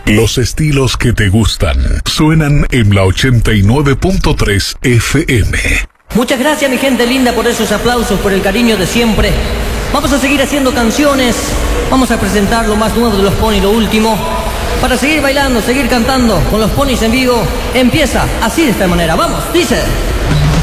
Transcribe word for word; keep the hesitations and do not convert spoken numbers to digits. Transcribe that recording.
Los estilos que te gustan suenan en la ochenta y nueve punto tres F M. Muchas gracias, mi gente linda, por esos aplausos, por el cariño de siempre. Vamos a seguir haciendo canciones, vamos a presentar lo más nuevo de los Pony, lo último, para seguir bailando, seguir cantando con los Ponys en vivo. Empieza así, de esta manera. Vamos, dice...